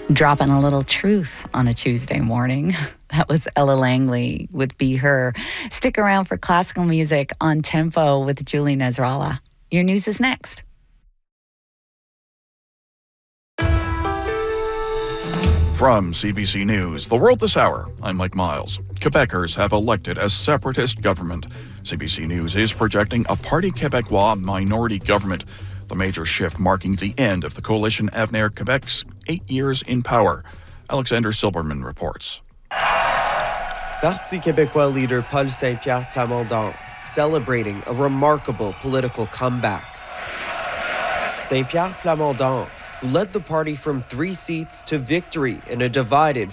Dropping a little truth on a Tuesday morning. That was Ella Langley with Be Her. Stick around for classical music on Tempo with Julie Nasrallah. Your news is next. From CBC News, The World This Hour, I'm Mike Miles. Quebecers have elected a separatist government. CBC News is projecting a Parti Québécois minority government, the major shift marking the end of the coalition Avenir Québec's 8 years in power. Alexander Silberman reports. Parti Québécois leader Paul Saint-Pierre Plamondon celebrating a remarkable political comeback. Saint-Pierre Plamondon, who led the party from 3 seats to victory in a divided